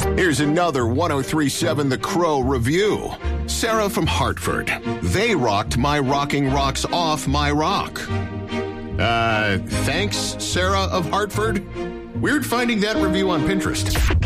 Here's another 103.7 The Crow review. Sarah from Hartford. They rocked my rocking rocks off my rock. Thanks, Sarah of Hartford. Weird finding that review on Pinterest.